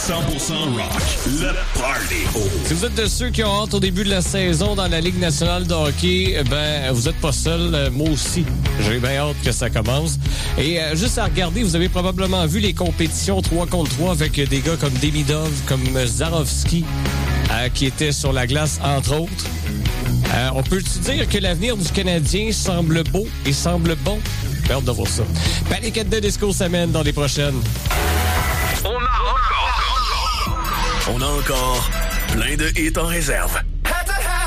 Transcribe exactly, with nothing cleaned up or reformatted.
cent pour cent rock, le party. Si vous êtes de ceux qui ont hâte au début de la saison dans la Ligue nationale de hockey, ben vous êtes pas seul. Moi aussi, j'ai bien hâte que ça commence. Et euh, juste à regarder, vous avez probablement vu les compétitions trois contre trois avec des gars comme Demidov, comme Zarovski, euh, qui étaient sur la glace, entre autres. Euh, on peut-tu dire que l'avenir du Canadien semble beau et semble bon? J'ai hâte de voir ça. Panic at the Disco s'amène dans les prochaines. On a encore... On a encore plein de hits en réserve.